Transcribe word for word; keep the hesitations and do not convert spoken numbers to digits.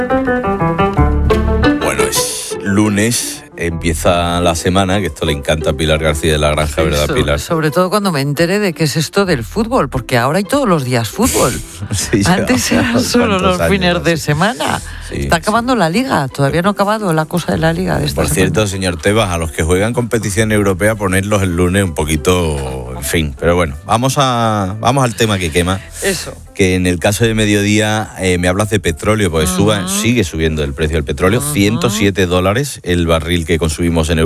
Bueno, es lunes, empieza la semana, que esto le encanta a Pilar García de la Granja, ¿verdad, Eso, Pilar? sobre todo cuando me entere de qué es esto del fútbol, porque ahora hay todos los días fútbol. Sí, Antes eran solo los años, fines ¿no? de semana. Sí, Está acabando sí. la liga, todavía no ha acabado la cosa de la liga de esta Por semana. cierto, señor Tebas, a los que juegan competición europea, ponerlos el lunes un poquito, en fin. Pero bueno, vamos a vamos al tema que quema. Eso. Que en el caso de Mediodía eh, me hablas de petróleo, porque uh-huh. suba, sigue subiendo el precio del petróleo, uh-huh. ciento siete dólares el barril que consumimos en